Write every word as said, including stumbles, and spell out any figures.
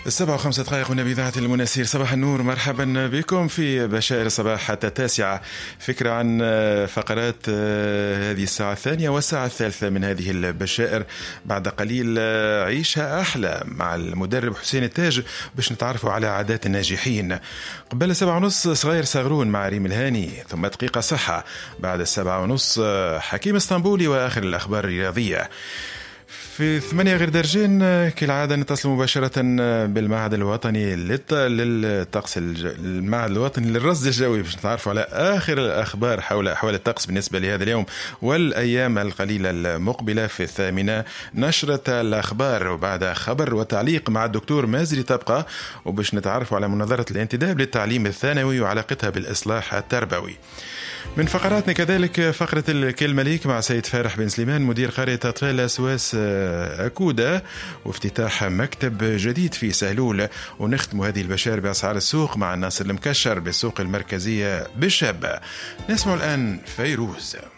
السبعة وخمسة دقائق هنا بإذاعة المناسير. صباح النور، مرحبا بكم في بشائر الصباح حتى التاسعة. فكرة عن فقرات هذه الساعة الثانية والساعة الثالثة من هذه البشائر. بعد قليل عيشها أحلى مع المدرب حسين التاج باش نتعرفوا على عادات الناجحين. قبل السبعة ونص صغير صغرون مع ريم الهاني، ثم دقيقة صحة. بعد السبعة ونص حكيم اسطنبولي وآخر الأخبار الرياضية. في ثمانية غير درجين كالعادة نتصل مباشرة بالمعهد الوطني للطقس، المعهد الوطني للرصد الجوي باش نتعرفوا على آخر الأخبار حول أحوال الطقس بالنسبة لهذا اليوم والأيام القليلة المقبلة. في الثامنة نشرة الأخبار، وبعد خبر وتعليق مع الدكتور مازري تبقى، وباش نتعرفوا على منظرة الانتداب للتعليم الثانوي وعلاقتها بالإصلاح التربوي. من فقراتنا كذلك فقرة الكلمة ليك مع سيد فارح بن سليمان مدير قرية أطلال سواس أكودة، وافتتاح مكتب جديد في سهلول. ونختم هذه البشائر بأسعار السوق مع ناصر المكشر بالسوق المركزية بالشابة. نسمع الآن فيروز.